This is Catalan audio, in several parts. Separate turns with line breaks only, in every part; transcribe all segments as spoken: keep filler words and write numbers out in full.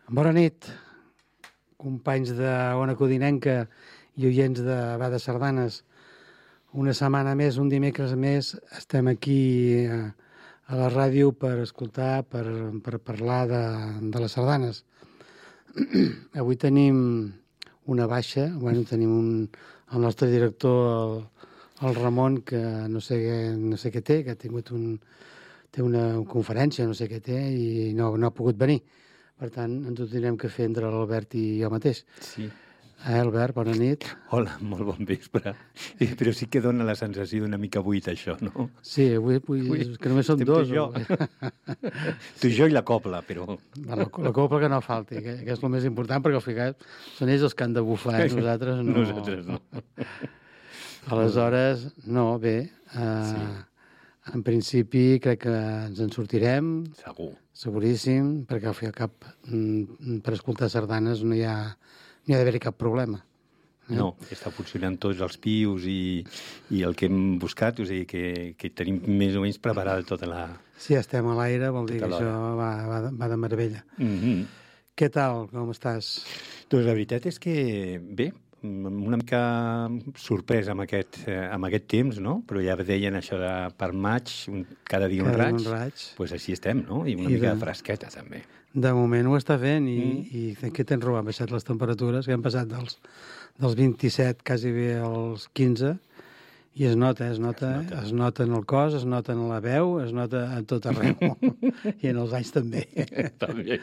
Bona nit, companys de Ona Codinenca i oients de Va de Sardanes. Una setmana més, un dimecres més, estem aquí a, a la ràdio per escoltar, per, per parlar de, de les sardanes. Avui tenim una baixa, bueno, tenim un, el nostre director, el, el Ramon, que no sé, no sé què té, que ha tingut un, té una conferència, no sé què té, i no, no ha pogut venir. Per tant, ens ho tindrem que fer entre l'Albert i jo mateix.
Sí.
Eh, Albert, bona nit.
Hola, molt bon vespre. Sí, però sí que dona la sensació d'una mica buit, això, no?
Sí, avui, avui, avui que només som dos.
Tu i jo. Tu i jo i la copla, però...
Bueno, la copla que no falti, que, que és el més important, perquè al final són ells els que han de bufar, eh? Nosaltres no.
Nosaltres no.
Aleshores, no, bé, eh, sí. En principi crec que ens en sortirem.
Segur.
Seguríssim, perquè al fi al cap, per escoltar sardanes no hi ha, no hi ha d'haver-hi cap problema. Eh?
No, està funcionant tots els pius i, i el que hem buscat, o sigui que, que tenim més o menys preparada tota la...
Si estem a l'aire, vol dir que això va, va, va de meravella.
Mm-hmm.
Què tal? Com estàs?
Doncs la veritat és que bé, una mica sorprès amb aquest, eh, amb aquest temps, no? Però ja deien això de per maig, un, cada dia un
cada
raig.
Un raig.
Pues així estem, no? I una I mica de... fresqueta, també.
De moment ho està fent i,
mm.
i què tens, Rob? Han baixat les temperatures, que han passat dels, dels vint-i-set quasi bé als quinze, i es nota, es nota, es nota, es nota en el cos, es nota en la veu, es nota en tot arreu, i en els anys també.
També.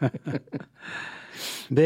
Bé,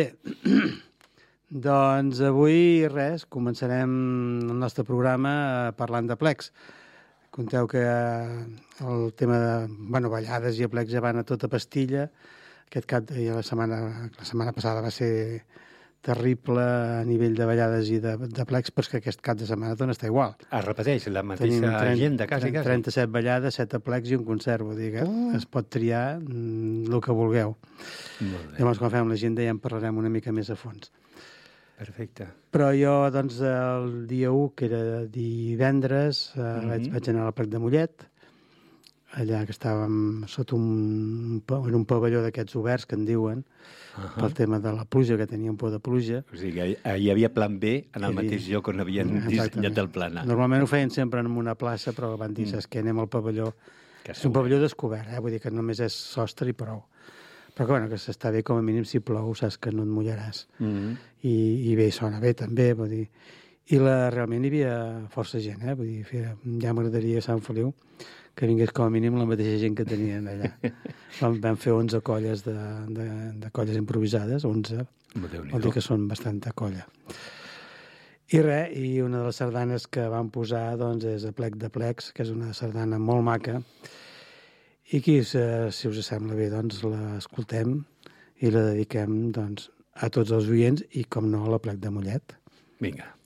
doncs avui res, començarem el nostre programa parlant de plecs. Conteu que el tema de bueno, ballades i aplecs ja van a tota pastilla. Aquest cap de la setmana, la setmana passada va ser terrible a nivell de ballades i de, de plecs, però és que aquest cap de setmana tot està igual.
Es repeteix la mateixa trenta, agenda, quasi, quasi.
trenta-set ballades, set aplecs i un concert, vull dir que oh. es pot triar mm, el que vulgueu. Llavors, quan fem l'agenda ja en parlarem una mica més a fons.
Perfecte.
Però jo, doncs, el dia u, que era divendres, eh, mm-hmm. vaig, vaig anar al Plec de Mollet, allà que estàvem sota un, en un pavelló d'aquests oberts, que en diuen, uh-huh. pel tema de la pluja, que teníem por de pluja.
O sigui, hi havia plan B en el mateix lloc on havien dissenyat el plan A.
Normalment ho feien sempre en una plaça, però van dir, mm. saps què, anem al pavelló. Que és un pavelló descobert, eh? Vull dir que només és sostre i prou. Però que, bueno, que s'està bé, com a mínim, si plou, saps que no et mullaràs.
Mm-hmm.
I, I bé, sona bé, també, vull dir... I la, realment hi havia força gent, eh? Vull dir, ja m'agradaria a Sant Feliu que vingués com a mínim la mateixa gent que tenien allà. Vam, vam fer onze colles de, de, de colles improvisades, onze. Vol dir que són bastanta colla. I res, i una de les sardanes que vam posar, doncs, és Aplec de Plecs, que és una sardana molt maca, i aquí, si us sembla bé, doncs l'escoltem i la dediquem doncs, a tots els oients i, com no, a l'Aplec de Mollet.
Vinga.